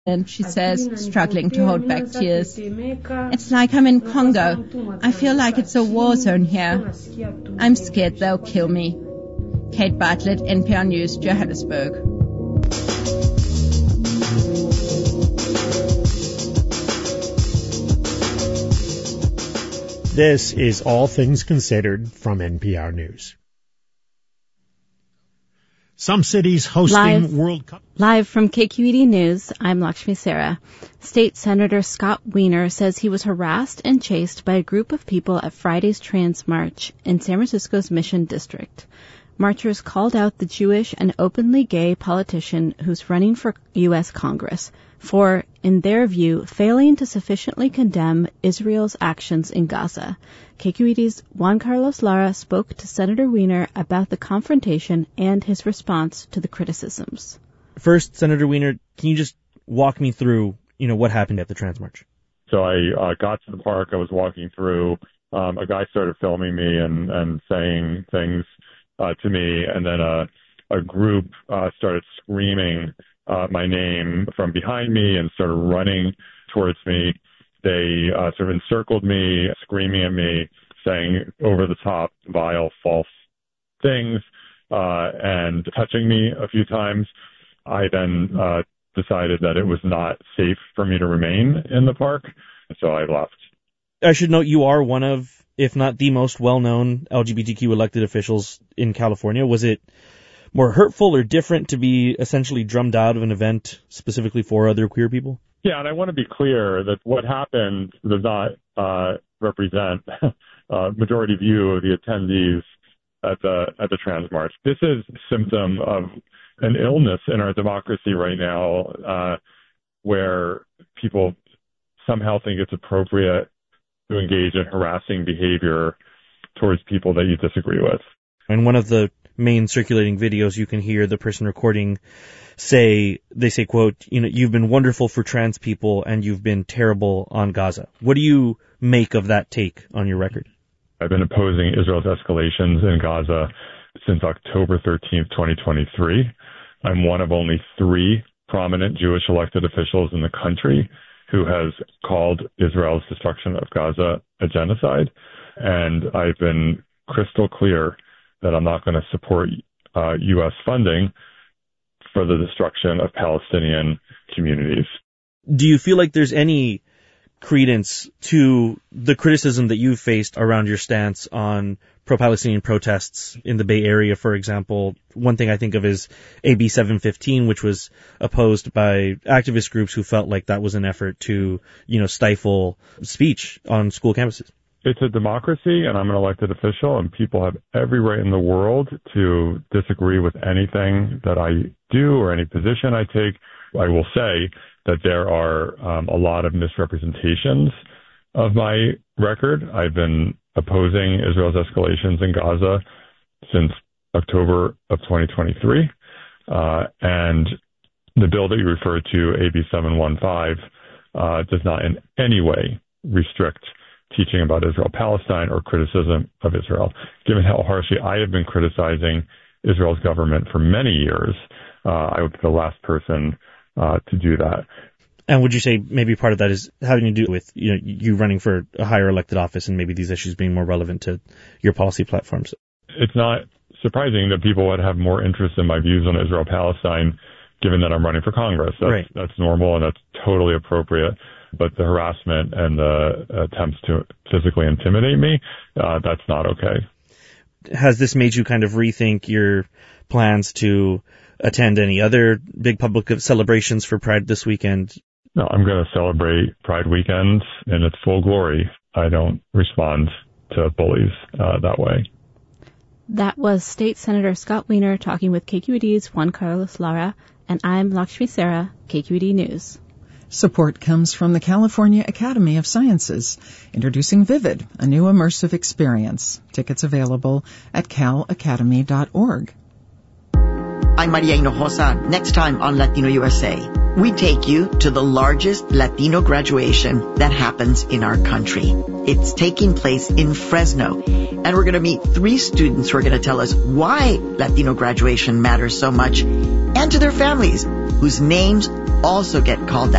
And she says, struggling to hold back tears, "It's like I'm in Congo. I feel like it's a war zone here. I'm scared they'll kill me." Kate Bartlett, NPR News, Johannesburg. This is All Things Considered from NPR News. Some cities hosting World Cup. Live from KQED News, I'm Lakshmi Sarah. State Senator Scott Wiener says he was harassed and chased by a group of people at Friday's Trans March in San Francisco's Mission District. Marchers called out the Jewish and openly gay politician who's running for U.S. Congress for, in their view, failing to sufficiently condemn Israel's actions in Gaza. KQED's Juan Carlos Lara spoke to Senator Wiener about the confrontation and his response to the criticisms. First, Senator Wiener, can you just walk me through, what happened at the Trans March? So I got to the park. I was walking through. A guy started filming me and saying things to me, and then a group started screaming my name from behind me and started running towards me. They sort of encircled me, screaming at me, saying over-the-top, vile, false things, and touching me a few times. I then decided that it was not safe for me to remain in the park, so I left. I should note you are one of, if not the most well-known LGBTQ elected officials in California. Was it more hurtful or different to be essentially drummed out of an event specifically for other queer people? Yeah, and I want to be clear that what happened does not represent a majority view of the attendees at the Trans March. This is a symptom of an illness in our democracy right now, where people somehow think it's appropriate to engage in harassing behavior towards people that you disagree with. In one of the main circulating videos, you can hear the person recording say, quote, "You've been wonderful for trans people and you've been terrible on Gaza." What do you make of that take on your record? I've been opposing Israel's escalations in Gaza since October 13th, 2023. I'm one of only 3 prominent Jewish elected officials in the country who has called Israel's destruction of Gaza a genocide. And I've been crystal clear that I'm not going to support U.S. funding for the destruction of Palestinian communities. Do you feel like there's any credence to the criticism that you've faced around your stance on pro-Palestinian protests in the Bay Area, for example? One thing I think of is AB 715, which was opposed by activist groups who felt like that was an effort to, stifle speech on school campuses. It's a democracy, and I'm an elected official, and people have every right in the world to disagree with anything that I do or any position I take. I will say that there are a lot of misrepresentations of my record. I've been opposing Israel's escalations in Gaza since October of 2023. And the bill that you referred to, AB 715, does not in any way restrict teaching about Israel-Palestine or criticism of Israel. Given how harshly I have been criticizing Israel's government for many years, I would be the last person to do that. And would you say maybe part of that is having to do with you running for a higher elected office and maybe these issues being more relevant to your policy platforms? It's not surprising that people would have more interest in my views on Israel-Palestine, given that I'm running for Congress. That's normal and that's totally appropriate. But the harassment and the attempts to physically intimidate me, that's not okay. Has this made you kind of rethink your plans to attend any other big public celebrations for Pride this weekend? No, I'm going to celebrate Pride weekend in its full glory. I don't respond to bullies that way. That was State Senator Scott Wiener talking with KQED's Juan Carlos Lara, and I'm Lakshmi Sarah, KQED News. Support comes from the California Academy of Sciences, introducing Vivid, a new immersive experience. Tickets available at calacademy.org. I'm Maria Hinojosa. Next time on Latino USA, we take you to the largest Latino graduation that happens in our country. It's taking place in Fresno, and we're going to meet 3 students who are going to tell us why Latino graduation matters so much, and to their families, whose names also get called out